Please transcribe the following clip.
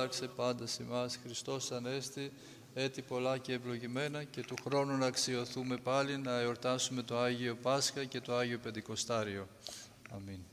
δάρξε πάντας ημάς, Χριστός Ανέστη, έτη πολλά και ευλογημένα, και του χρόνου να αξιωθούμε πάλι να εορτάσουμε το Άγιο Πάσχα και το Άγιο Πεντηκοστάριο. Αμήν.